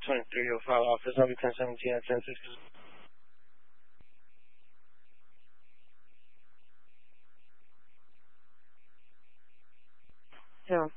2305 office. I'll be 1017 at 1060. Yeah.